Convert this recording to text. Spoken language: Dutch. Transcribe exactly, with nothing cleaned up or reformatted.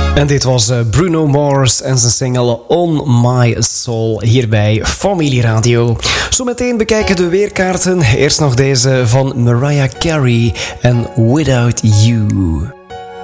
En dit was Bruno Mars en zijn single On My Soul hier bij Familie Radio. Zometeen bekijken de weerkaarten. Eerst nog deze van Mariah Carey en Without You.